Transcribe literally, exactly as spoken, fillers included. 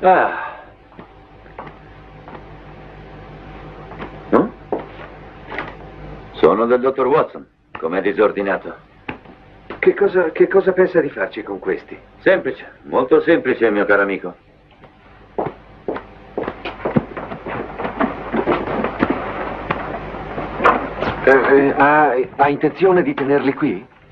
Ah. No? Sono del dottor Watson. Com'è disordinato? Che cosa, che cosa pensa di farci con questi? Semplice, molto semplice, mio caro amico. Eh, eh, ha, ha intenzione di tenerli qui?